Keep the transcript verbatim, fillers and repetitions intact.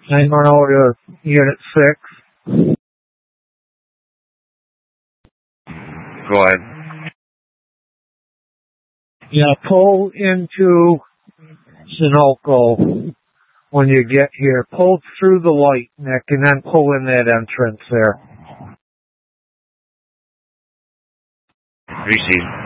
nine one zero to Unit six. Go ahead. Yeah, pull into Sunoco when you get here. Pull through the light, Nick, and then pull in that entrance there. Receive.